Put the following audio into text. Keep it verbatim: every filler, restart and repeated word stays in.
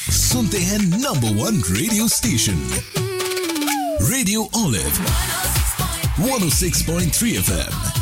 सुनते हैं number one radio station radio olive one ओ six point three F M.